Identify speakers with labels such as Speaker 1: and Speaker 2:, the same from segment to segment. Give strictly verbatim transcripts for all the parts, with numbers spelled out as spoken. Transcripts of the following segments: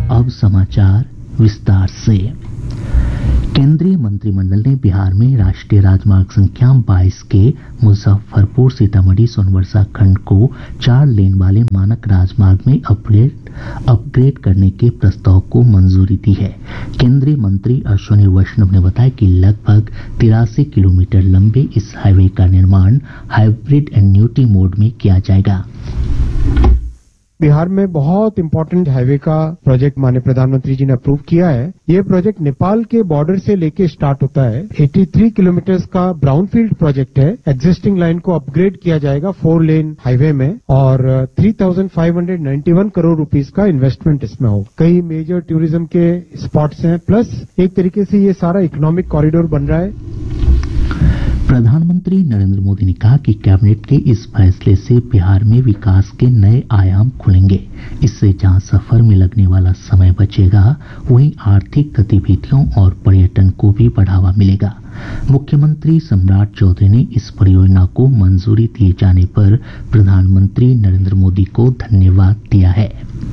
Speaker 1: अब समाचार विस्तार से। केंद्रीय मंत्रिमंडल ने बिहार में राष्ट्रीय राजमार्ग संख्या बाईस के मुजफ्फरपुर सीतामढ़ी सोनवर्षा खंड को चार लेन वाले मानक राजमार्ग में अपग्रेड अपग्रेड करने के प्रस्ताव को मंजूरी दी है। केंद्रीय मंत्री अश्विनी वैष्णव ने बताया कि लगभग तिरासी किलोमीटर लंबे इस हाईवे का निर्माण हाइब्रिड एन्युटी मोड में किया जाएगा।
Speaker 2: बिहार में बहुत इंपॉर्टेंट हाईवे का प्रोजेक्ट माननीय प्रधानमंत्री जी ने अप्रूव किया है। ये प्रोजेक्ट नेपाल के बॉर्डर से लेके स्टार्ट होता है। तिरासी किलोमीटर का ब्राउनफील्ड प्रोजेक्ट है। एग्जिस्टिंग लाइन को अपग्रेड किया जाएगा फोर लेन हाईवे में और तीन हज़ार पाँच सौ इक्यानवे करोड़ रुपीस का इन्वेस्टमेंट इसमें हो। कई मेजर टूरिज्म के स्पॉट्स हैं, प्लस एक तरीके से ये सारा इकोनॉमिक कॉरिडोर बन रहा है।
Speaker 1: प्रधानमंत्री नरेंद्र मोदी ने कहा कि कैबिनेट के इस फैसले से बिहार में विकास के नए आयाम खुलेंगे। इससे जहां सफर में लगने वाला समय बचेगा, वहीं आर्थिक गतिविधियों और पर्यटन को भी बढ़ावा मिलेगा। मुख्यमंत्री सम्राट चौधरी ने इस परियोजना को मंजूरी दिए जाने पर प्रधानमंत्री नरेंद्र मोदी को धन्यवाद दिया है।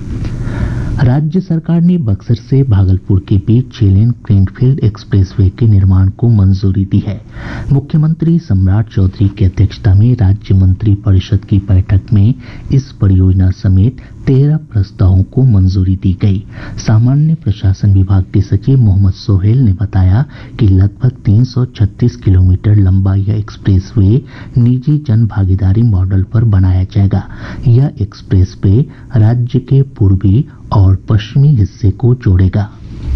Speaker 1: राज्य सरकार ने बक्सर से भागलपुर के बीच छह लेन ग्रीनफील्ड एक्सप्रेसवे के निर्माण को मंजूरी दी है। मुख्यमंत्री सम्राट चौधरी की अध्यक्षता में राज्य मंत्री परिषद की बैठक में इस परियोजना समेत तेरह प्रस्तावों को मंजूरी दी गई। सामान्य प्रशासन विभाग के सचिव मोहम्मद सोहेल ने बताया कि लगभग तीन सौ छत्तीस किलोमीटर लंबा यह एक्सप्रेसवे निजी जन भागीदारी मॉडल पर बनाया जाएगा। यह एक्सप्रेसवे राज्य के पूर्वी और पश्चिमी हिस्से को जोड़ेगा।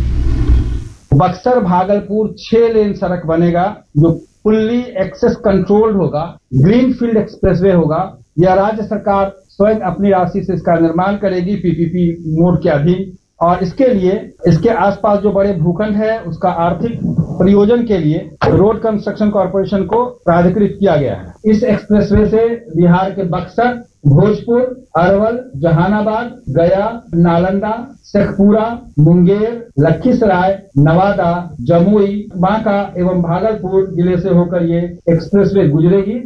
Speaker 3: बक्सर भागलपुर छह लेन सड़क बनेगा जो फुल्ली एक्सेस कंट्रोल्ड होगा। ग्रीनफील्ड एक्सप्रेसवे होगा। यह राज्य सरकार स्वयं अपनी राशि से इसका निर्माण करेगी पीपीपी मोड के अधीन, और इसके लिए इसके आसपास जो बड़े भूखंड है उसका आर्थिक प्रयोजन के लिए रोड कंस्ट्रक्शन कॉर्पोरेशन को प्राधिकृत किया गया है। इस एक्सप्रेसवे से बिहार के बक्सर, भोजपुर, अरवल, जहानाबाद, गया, नालंदा, शेखपुरा, मुंगेर, लखीसराय, नवादा, जमुई, बांका एवं भागलपुर जिले से होकर ये एक्सप्रेसवे गुजरेगी।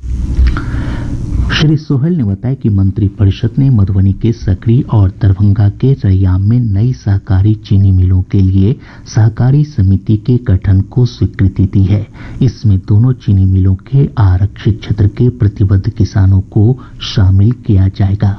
Speaker 1: श्री सोहेल ने बताया कि मंत्रिपरिषद ने मधुबनी के सकरी और दरभंगा के रैयाम में नई सहकारी चीनी मिलों के लिए सहकारी समिति के गठन को स्वीकृति दी है। इसमें दोनों चीनी मिलों के आरक्षित क्षेत्र के प्रतिबद्ध किसानों को शामिल किया जाएगा।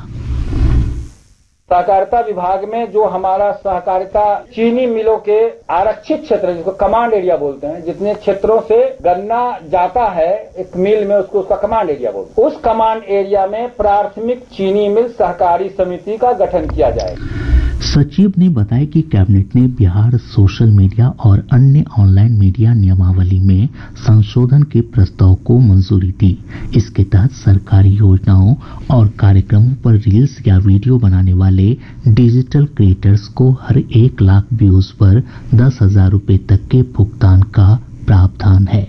Speaker 3: सहकारिता विभाग में जो हमारा सहकारिता चीनी मिलों के आरक्षित क्षेत्र, जिसको कमांड एरिया बोलते हैं, जितने क्षेत्रों से गन्ना जाता है एक मिल में, उसको उसका कमांड एरिया बोलते हैं, उस कमांड एरिया में प्राथमिक चीनी मिल सहकारी समिति का गठन किया जाएगा।
Speaker 1: सचिव ने बताया कि कैबिनेट ने बिहार सोशल मीडिया और अन्य ऑनलाइन मीडिया नियमावली में संशोधन के प्रस्ताव को मंजूरी दी। इसके तहत सरकारी योजनाओं और कार्यक्रमों पर रील्स या वीडियो बनाने वाले डिजिटल क्रिएटर्स को हर एक लाख व्यूज पर दस हजार रूपये तक के भुगतान का प्रावधान है।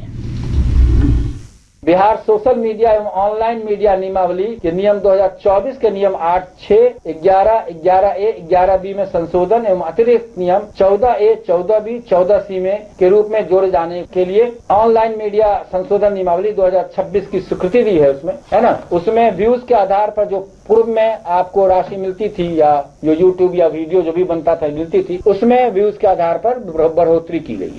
Speaker 3: बिहार सोशल मीडिया एवं ऑनलाइन मीडिया नियमावली के नियम दो हज़ार चौबीस के नियम आठ छह ग्यारह ग्यारह ए ग्यारह बी में संशोधन एवं अतिरिक्त नियम चौदह ए चौदह बी चौदह सी में के रूप में जोड़े जाने के लिए ऑनलाइन मीडिया संशोधन नियमावली दो हज़ार छब्बीस की स्वीकृति दी है। उसमें है ना, उसमें व्यूज के आधार पर जो पूर्व में आपको राशि मिलती थी या जो यूट्यूब या वीडियो जो भी बनता था मिलती थी, उसमें व्यूज के आधार पर बढ़ोतरी की गई।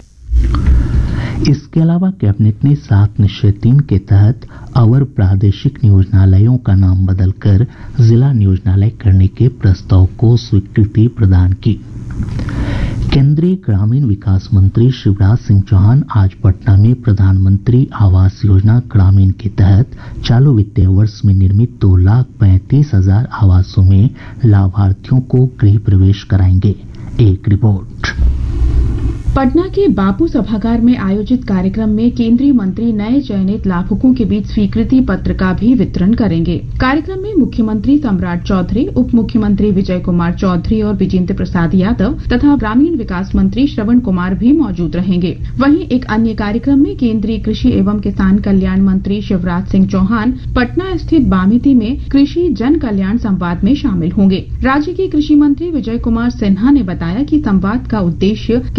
Speaker 1: इसके अलावा कैबिनेट ने सात निश्चय तीन के तहत अवर प्रादेशिक नियोजनालयों का नाम बदलकर जिला नियोजनालय करने के प्रस्ताव को स्वीकृति प्रदान की। केंद्रीय ग्रामीण विकास मंत्री शिवराज सिंह चौहान आज पटना में प्रधानमंत्री आवास योजना ग्रामीण के तहत चालू वित्तीय वर्ष में निर्मित दो लाख पैंतीस हजार आवासों में लाभार्थियों को गृह प्रवेश कराएंगे। एक रिपोर्ट।
Speaker 4: पटना के बापू सभागार में आयोजित कार्यक्रम में केंद्रीय मंत्री नए चयनित लाभुकों के बीच स्वीकृति पत्र का भी वितरण करेंगे। कार्यक्रम में मुख्यमंत्री सम्राट चौधरी, उप मुख्यमंत्री विजय कुमार चौधरी और विजेंद्र प्रसाद यादव तथा ग्रामीण विकास मंत्री श्रवण कुमार भी मौजूद रहेंगे। वहीं एक अन्य कार्यक्रम में केंद्रीय कृषि एवं किसान कल्याण मंत्री शिवराज सिंह चौहान पटना स्थित बामेती में कृषि जन कल्याण संवाद में शामिल होंगे। राज्य के कृषि मंत्री विजय कुमार सिन्हा ने बताया कि संवाद का उद्देश्य किसानों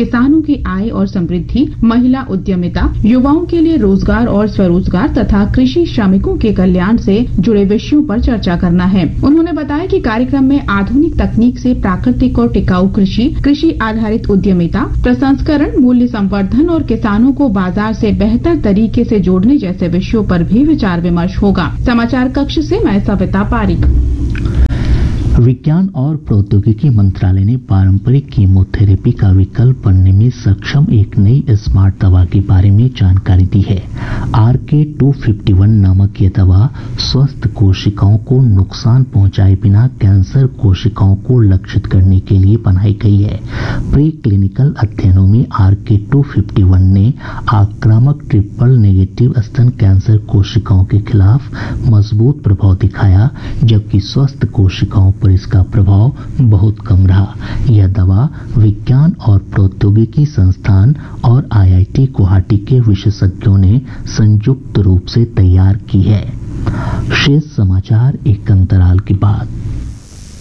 Speaker 4: की आय और समृद्धि, महिला उद्यमिता, युवाओं के लिए रोजगार और स्वरोजगार तथा कृषि श्रमिकों के कल्याण से जुड़े विषयों पर चर्चा करना है। उन्होंने बताया कि कार्यक्रम में आधुनिक तकनीक से प्राकृतिक और टिकाऊ कृषि, कृषि आधारित उद्यमिता, प्रसंस्करण, मूल्य संवर्धन और किसानों को बाजार से बेहतर तरीके से जोड़ने जैसे विषयों पर भी विचार विमर्श होगा। समाचार कक्ष से मैं सविता पारिक।
Speaker 1: विज्ञान और प्रौद्योगिकी मंत्रालय ने पारंपरिक कीमोथेरेपी का विकल्प बनने में सक्षम एक नई स्मार्ट दवा के बारे में जानकारी दी है। आर के टू फिफ्टी वन नामक ये दवा स्वस्थ कोशिकाओं को नुकसान पहुंचाए बिना कैंसर कोशिकाओं को लक्षित करने के लिए बनाई गई है। प्री क्लिनिकल अध्ययनों में आर के टू फिफ्टी वन ने आक्रामक ट्रिपल नेगेटिव स्तन कैंसर कोशिकाओं के खिलाफ मजबूत प्रभाव दिखाया, जबकि स्वस्थ कोशिकाओं पर इसका प्रभाव बहुत कम रहा। यह दवा विज्ञान और प्रौद्योगिकी संस्थान और आई आई टी गुवाहाटी के विशेषज्ञों ने संयुक्त रूप से तैयार की है। शेष समाचार एक अंतराल के बाद।